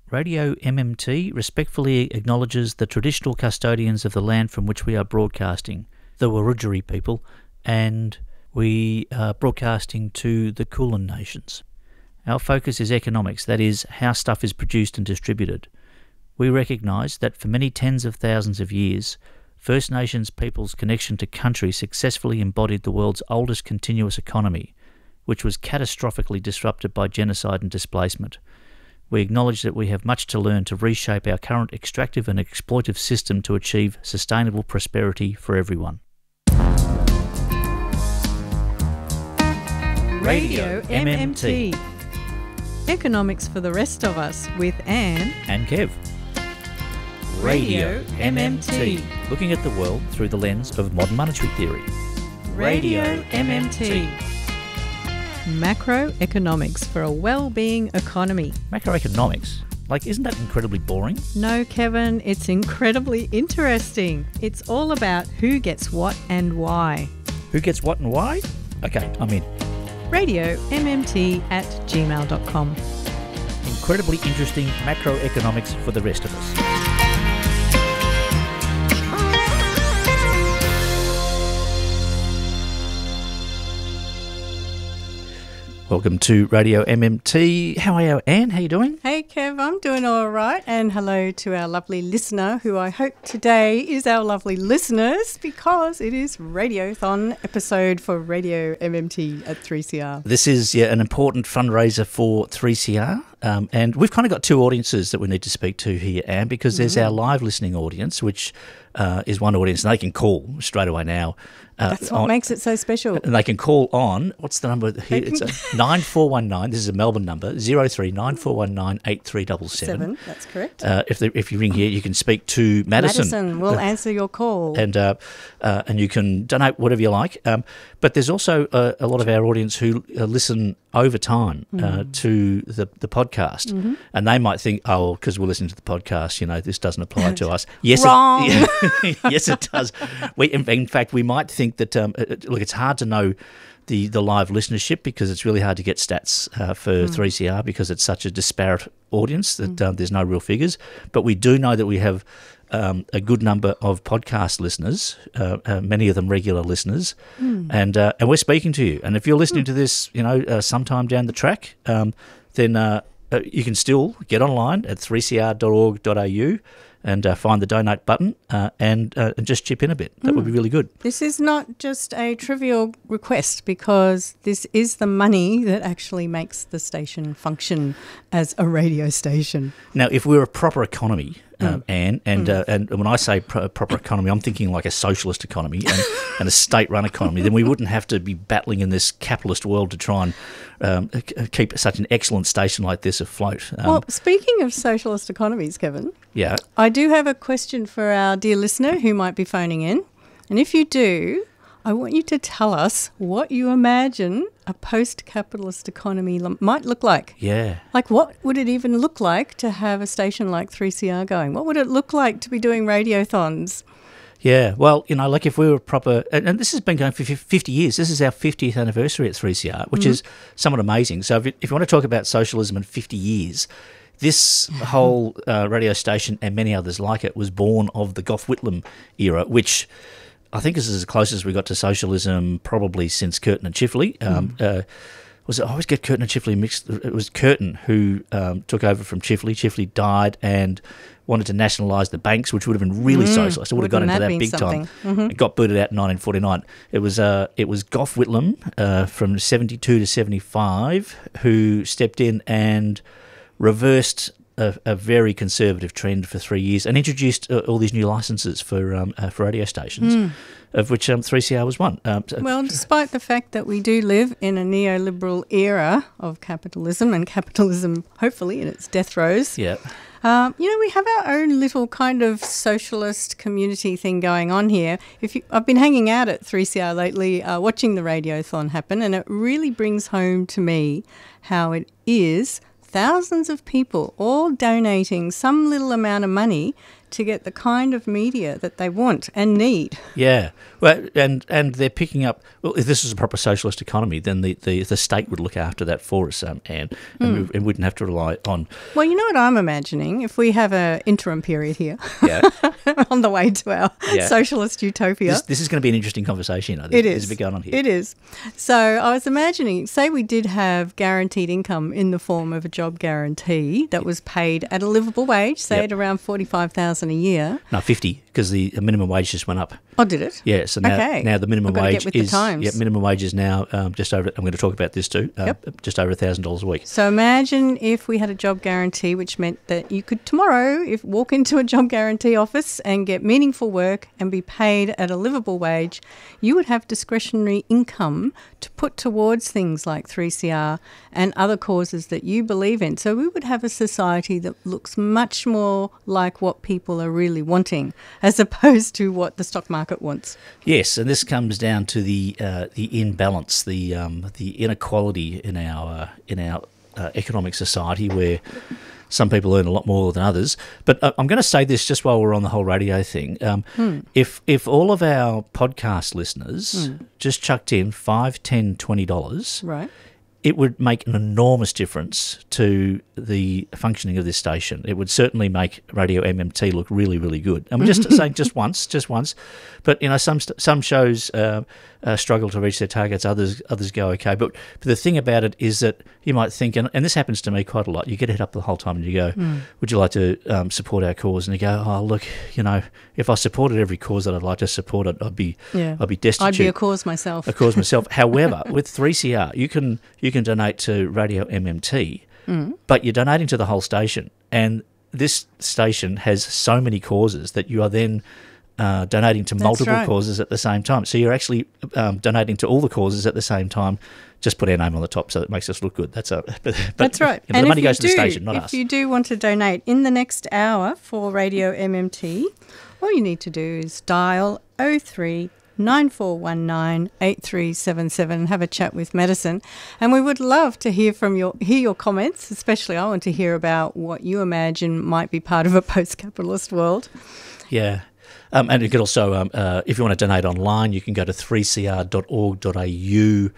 Radio MMT respectfully acknowledges the traditional custodians of the land from which we are broadcasting, the Wurundjeri people, and we are broadcasting to the Kulin Nations. Our focus is economics, that is, how stuff is produced and distributed. We recognise that for many tens of thousands of years, First Nations people's connection to country successfully embodied the world's oldest continuous economy, which was catastrophically disrupted by genocide and displacement. We acknowledge that we have much to learn to reshape our current extractive and exploitive system to achieve sustainable prosperity for everyone. Radio MMT. Economics for the rest of us with Anne and Kev. Radio MMT. Looking at the world through the lens of modern monetary theory. Radio MMT. Macroeconomics for a well-being economy. Macroeconomics? Isn't that incredibly boring? No, Kevin, it's incredibly interesting. It's all about who gets what and why. Who gets what and why? Okay, I'm in. RadioMMT@gmail.com. Incredibly interesting macroeconomics for the rest of us. Welcome to Radio MMT. How are you, Anne? How are you doing? Hey, Kev, I'm doing all right. And hello to our lovely listener, who I hope today is our lovely listeners, because it is Radiothon episode for Radio MMT at 3CR. This is an important fundraiser for 3CR. And we've kind of got two audiences that we need to speak to here, Anne, because there's our live listening audience, which is one audience, and they can call straight away now. That's what makes it so special. And they can call on, what's the number here? It's 9419, this is a Melbourne number, 039419 8377. That's correct. If you ring here, you can speak to Madison. Madison will answer your call. And you can donate whatever you like. But there's also a lot of our audience who listen over time to the podcast. Mm-hmm. And they might think, oh, because we're listening to the podcast, this doesn't apply to us. Yes, Wrong. Yes, it does. In fact, we might think that, look, it's hard to know the live listenership, because it's really hard to get stats for 3CR, because it's such a disparate audience that there's no real figures. But we do know that we have a good number of podcast listeners, many of them regular listeners, and we're speaking to you. And if you're listening to this, sometime down the track, then you can still get online at 3cr.org.au and find the donate button and just chip in a bit. That would be really good. This is not just a trivial request, because this is the money that actually makes the station function as a radio station. Now, if we're a proper economy, Anne, and when I say proper economy, I'm thinking like a socialist economy and a state-run economy, then we wouldn't have to be battling in this capitalist world to try and keep such an excellent station like this afloat. Well, speaking of socialist economies, Kevin, yeah, I do have a question for our dear listener who might be phoning in. And if you do, I want you to tell us what you imagine a post-capitalist economy might look like. Yeah. What would it even look like to have a station like 3CR going? What would it look like to be doing radiothons? Yeah, well, if we were proper, and this has been going for 50 years. This is our 50th anniversary at 3CR, which is somewhat amazing. So if you want to talk about socialism in 50 years, this whole radio station and many others like it was born of the Gough Whitlam era, which I think is as close as we got to socialism probably since Curtin and Chifley. I always get Curtin and Chifley mixed. It was Curtin who took over from Chifley. Chifley died and wanted to nationalise the banks, which would have been really socialist. It would have got into that big time. It got booted out in 1949. It was Gough Whitlam from 72 to 75 who stepped in and reversed a very conservative trend for 3 years and introduced all these new licences for radio stations, of which 3CR was one. Well, despite the fact that we do live in a neoliberal era of capitalism, and capitalism hopefully in its death throes, we have our own little kind of socialist community thing going on here. I've been hanging out at 3CR lately, watching the Radiothon happen, and it really brings home to me how it is thousands of people all donating some little amount of money to get the kind of media that they want and need. Yeah, well, and they're picking up. Well, if this is a proper socialist economy, then the state would look after that for us, Anne, and we wouldn't have to rely on. Well, you know what I'm imagining? If we have an interim period here, on the way to our socialist utopia, this is going to be an interesting conversation. You know, there's a bit going on here. It is. So I was imagining, say we did have guaranteed income in the form of a job guarantee that was paid at a livable wage, say at around $45,000 a year. No, 50, because the minimum wage just went up. Oh, did it? Yeah, so now the minimum wage is minimum wage is now just over. I'm going to talk about this too. Just over $1,000 a week. So imagine if we had a job guarantee, which meant that you could tomorrow walk into a job guarantee office and get meaningful work and be paid at a livable wage. You would have discretionary income to put towards things like 3CR and other causes that you believe in. So we would have a society that looks much more like what people are really wanting, as opposed to what the stock market wants. Yes, and this comes down to the imbalance, the inequality in our economic society, where some people earn a lot more than others. But I'm going to say this just while we're on the whole radio thing. If all of our podcast listeners just chucked in $5, $10, $20, right, it would make an enormous difference to the functioning of this station. It would certainly make Radio MMT look really, really good. And we're just saying just once. But, you know, some shows struggle to reach their targets, others go okay. But the thing about it is that you might think, and this happens to me quite a lot, you get it up the whole time and you go, would you like to support our cause? And you go, oh, look, you know, if I supported every cause that I'd like to support, I'd be destitute. I'd be a cause myself. However, with 3CR, you can donate to Radio MMT, but you're donating to the whole station. And this station has so many causes that you are then donating to multiple causes at the same time. So you're actually donating to all the causes at the same time. Just put our name on the top so it makes us look good. That's right. You know, the money goes to the station, not us. If you do want to donate in the next hour for Radio MMT, all you need to do is dial 03 9419 8377 and have a chat with Madison. And we would love to hear your comments, especially I want to hear about what you imagine might be part of a post-capitalist world. Yeah. And you could also, if you want to donate online, you can go to 3cr.org.au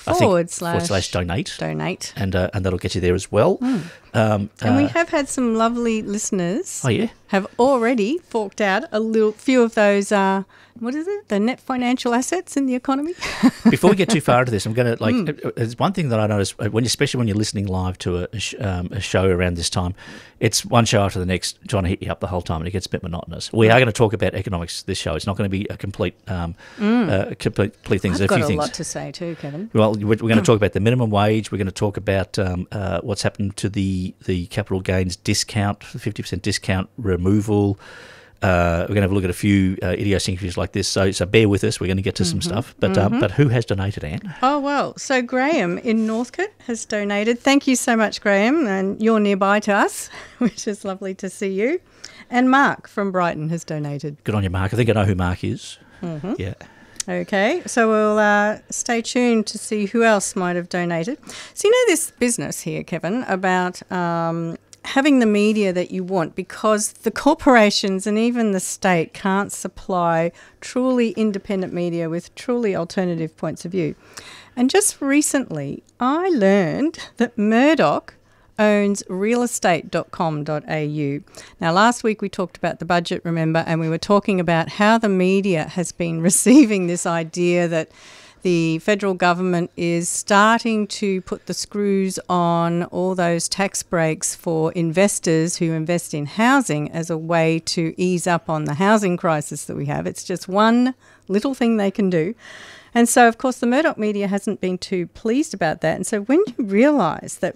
/donate. Donate. And that'll get you there as well. And we have had some lovely listeners. Oh, yeah? Have already forked out a few of those, the net financial assets in the economy. Before we get too far into this, I'm going to, there's one thing that I noticed, especially when you're listening live to a show around this time, it's one show after the next trying to hit you up the whole time and it gets a bit monotonous. We are going to talk about economics this show. It's not going to be a complete thing. I've got a things. lot to say too, Kevin. Well, we're going to talk about the minimum wage. We're going to talk about what's happened to the capital gains discount, 50% discount removal. We're going to have a look at a few idiosyncrasies like this. So bear with us. We're going to get to some stuff. But who has donated, Anne? Oh, well, so Graham in Northcote has donated. Thank you so much, Graham. And you're nearby to us, which is lovely to see you. And Mark from Brighton has donated. Good on you, Mark. I think I know who Mark is. Yeah. Okay, so we'll stay tuned to see who else might have donated. So you know this business here, Kevin, about having the media that you want, because the corporations and even the state can't supply truly independent media with truly alternative points of view. And just recently, I learned that Murdoch owns realestate.com.au. Now, last week we talked about the budget, remember, and we were talking about how the media has been receiving this idea that the federal government is starting to put the screws on all those tax breaks for investors who invest in housing as a way to ease up on the housing crisis that we have. It's just one little thing they can do. And so, of course, the Murdoch media hasn't been too pleased about that. And so when you realise that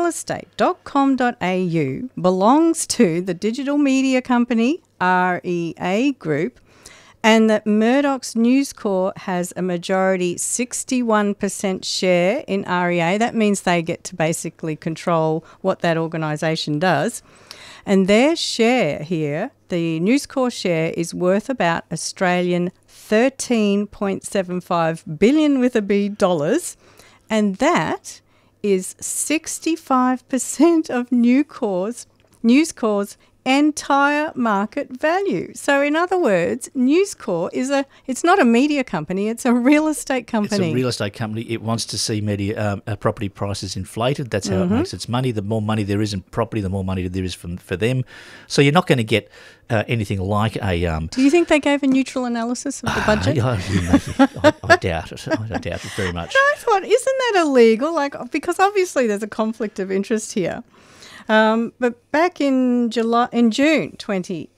realestate.com.au belongs to the digital media company REA Group, and that Murdoch's News Corp has a majority 61% share in REA, that means they get to basically control what that organisation does. And their share here, the News Corp share, is worth about Australian $13.75 billion with a B dollars, and that is 65% of News Corp's entire market value. So in other words, News Corp it's not a media company, it's a real estate company. It's a real estate company. It wants to see property prices inflated. That's how it makes its money. The more money there is in property, the more money there is for them. So you're not going to get anything like a... Do you think they gave a neutral analysis of the budget? I doubt it. I doubt it very much. And I thought, isn't that illegal? Because obviously there's a conflict of interest here. But back in June 30,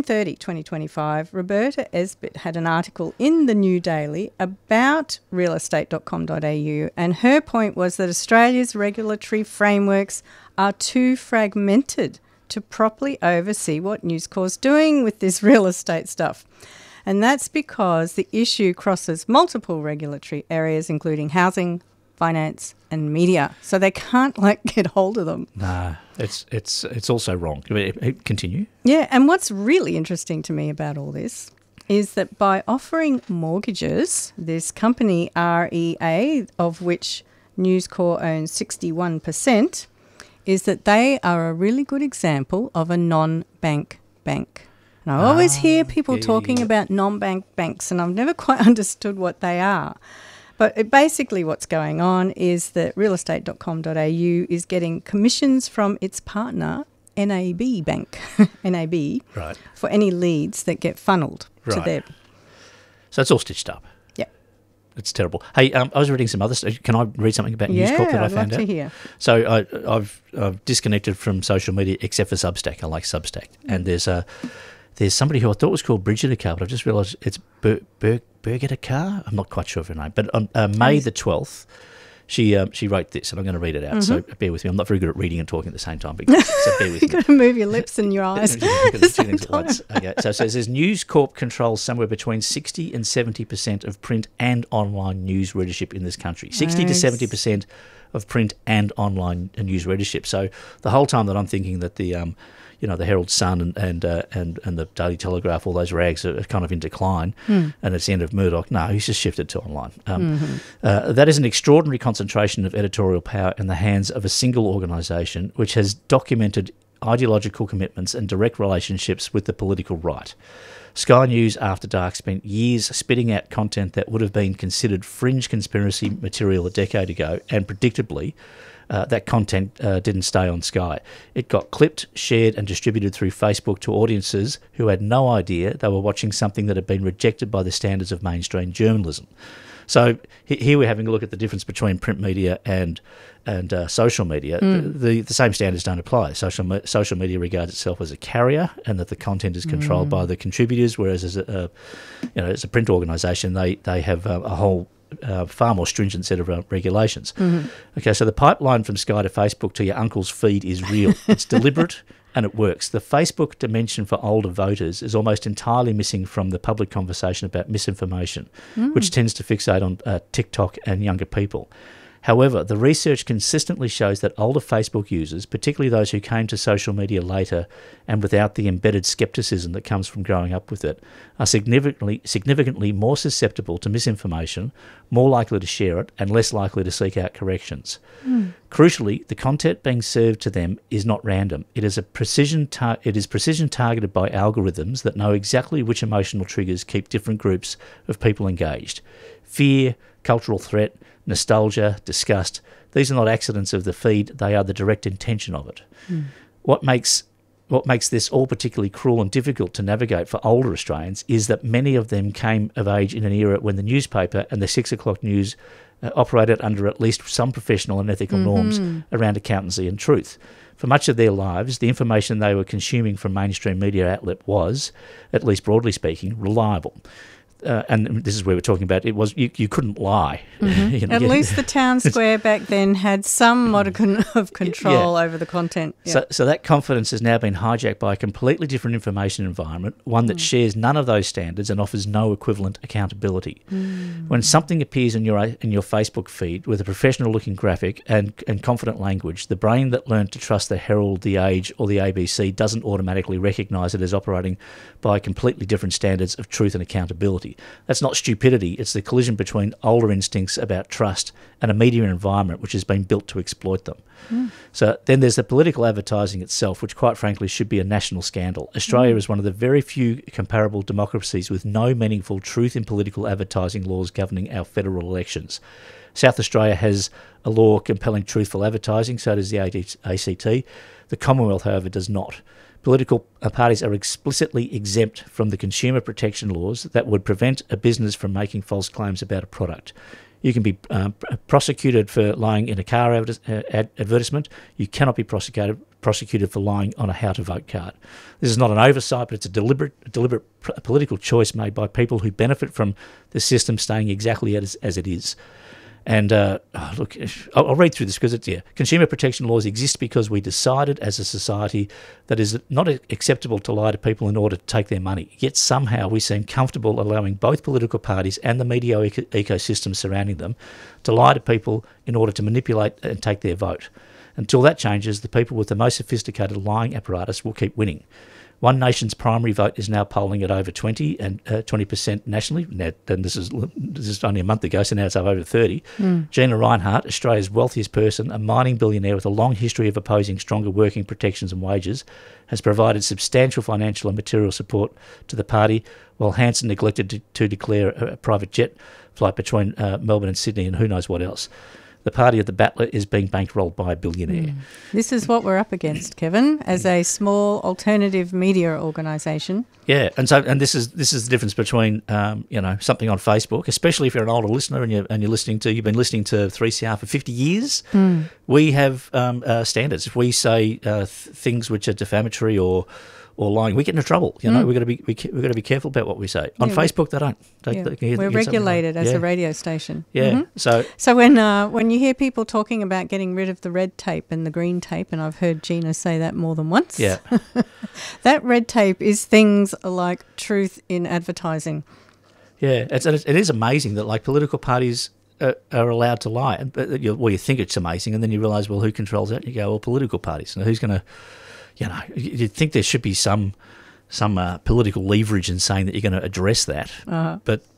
2025, Roberta Esbitt had an article in the New Daily about realestate.com.au, and her point was that Australia's regulatory frameworks are too fragmented to properly oversee what News Corp's doing with this real estate stuff. And that's because the issue crosses multiple regulatory areas, including housing, finance and media. So they can't get hold of them. No, it's also wrong. Continue. Yeah, and what's really interesting to me about all this is that by offering mortgages, this company REA, of which News Corp owns 61%, is that they are a really good example of a non-bank bank. And I always hear people talking about non-bank banks, and I've never quite understood what they are. But basically what's going on is that realestate.com.au is getting commissions from its partner, NAB Bank, NAB, right, for any leads that get funneled to them. So it's all stitched up. Yeah. It's terrible. Hey, I was reading some other stuff. Can I read something about News Corp that I found out? Yeah, I'd love to hear. So I've disconnected from social media except for Substack. I like Substack. And there's somebody who I thought was called Bridget Carr, but I just realised it's Birgit Carr. I'm not quite sure of her name. But on May the 12th, she wrote this, and I'm going to read it out. So bear with me. I'm not very good at reading and talking at the same time. So bear with me. You've got to move your lips and your eyes. Okay, so it says News Corp controls somewhere between 60 and 70% of print and online news readership in this country. 60 to 70% of print and online news readership. So the whole time that I'm thinking that the Herald Sun and the Daily Telegraph, all those rags are kind of in decline, and it's the end of Murdoch. No, he's just shifted to online. That is an extraordinary concentration of editorial power in the hands of a single organisation which has documented ideological commitments and direct relationships with the political right. Sky News After Dark spent years spitting out content that would have been considered fringe conspiracy material a decade ago, and predictably, that content didn't stay on Sky. It got clipped, shared and distributed through Facebook to audiences who had no idea they were watching something that had been rejected by the standards of mainstream journalism. So here we're having a look at the difference between print media and social media. The same standards don't apply. Social media regards itself as a carrier, and that the content is controlled by the contributors, whereas as a print organisation, they have a whole far more stringent set of regulations. Okay, so the pipeline from Sky to Facebook to your uncle's feed is real. It's deliberate and it works. The Facebook dimension for older voters is almost entirely missing from the public conversation about misinformation, which tends to fixate on TikTok and younger people. However, the research consistently shows that older Facebook users, particularly those who came to social media later and without the embedded scepticism that comes from growing up with it, are significantly more susceptible to misinformation, more likely to share it, and less likely to seek out corrections. Crucially, the content being served to them is not random. It is precision targeted by algorithms that know exactly which emotional triggers keep different groups of people engaged. Fear, cultural threat, nostalgia, disgust, these are not accidents of the feed, they are the direct intention of it. What makes this all particularly cruel and difficult to navigate for older Australians is that many of them came of age in an era when the newspaper and the 6 o'clock news operated under at least some professional and ethical norms around accountancy and truth. For much of their lives, the information they were consuming from mainstream media outlet was, at least broadly speaking, reliable. And this is where we're talking about it was you couldn't lie. At least the town square back then had some modicum of control over the content. So that confidence has now been hijacked by a completely different information environment, one that shares none of those standards and offers no equivalent accountability. When something appears in your Facebook feed with a professional-looking graphic and confident language, the brain that learned to trust the Herald, the Age or the ABC doesn't automatically recognise it as operating by completely different standards of truth and accountability. accountability. That's not stupidity. It's the collision between older instincts about trust and a media environment which has been built to exploit them. So then there's the political advertising itself, which quite frankly should be a national scandal. Australia is one of the very few comparable democracies with no meaningful truth in political advertising laws governing our federal elections. South Australia has a law compelling truthful advertising, so does the ACT. The Commonwealth, however, does not. Political parties are explicitly exempt from the consumer protection laws that would prevent a business from making false claims about a product. You can be prosecuted for lying in a car advertisement. You cannot be prosecuted for lying on a how to vote card. This is not an oversight, but it's a deliberate political choice made by people who benefit from the system staying exactly as it is. And look, I'll read through this because it's, consumer protection laws exist because we decided as a society that is not acceptable to lie to people in order to take their money. Yet somehow we seem comfortable allowing both political parties and the media ecosystem surrounding them to lie to people in order to manipulate and take their vote. Until that changes, the people with the most sophisticated lying apparatus will keep winning. One Nation's primary vote is now polling at over 20% nationally. Now, this is only a month ago, so now it's up over 30. Gina Rinehart, Australia's wealthiest person, a mining billionaire with a long history of opposing stronger working protections and wages, has provided substantial financial and material support to the party, while Hanson neglected to declare a private jet flight between Melbourne and Sydney and who knows what else. The party of the battler is being bankrolled by a billionaire. This is what we're up against, Kevin, as a small alternative media organisation. Yeah, and this is the difference between something on Facebook, especially if you're an older listener and you've been listening to 3CR for 50 years. We have standards. If we say things which are defamatory or lying, we get into trouble. We've got to be careful about what we say. On Facebook, they don't. We're regulated as a radio station. Yeah. So when you hear people talking about getting rid of the red tape and the green tape, and I've heard Gina say that more than once. Yeah. That red tape is things like truth in advertising. Yeah, it is amazing that political parties are allowed to lie. You think it's amazing, and then you realise, well, who controls that? You go, well, political parties. And who's going to? You'd think there should be some political leverage in saying that you're going to address that, but